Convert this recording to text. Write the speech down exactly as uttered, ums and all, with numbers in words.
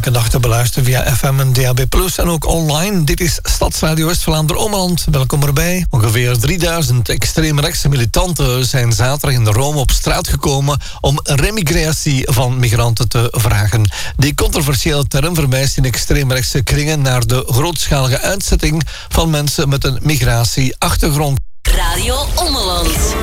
elke dag te beluisteren via F M en D A B plus, en ook online. Dit is Stadsradio West-Vlaanderen-Ommeland. Welkom erbij. Ongeveer drieduizend extreemrechtse militanten zijn zaterdag in Rome op straat gekomen om remigratie van migranten te vragen. Die controversiële term verwijst in extreemrechtse kringen naar de grootschalige uitzetting van mensen met een migratieachtergrond. Radio Ommeland.